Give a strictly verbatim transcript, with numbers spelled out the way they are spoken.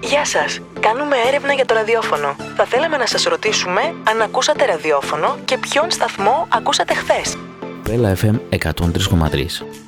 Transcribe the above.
Γεια σας, κάνουμε έρευνα για το ραδιόφωνο. Θα θέλαμε να σας ρωτήσουμε αν ακούσατε ραδιόφωνο και ποιον σταθμό ακούσατε χθες. Bella εφ εμ εκατόν τρία κόμμα τρία.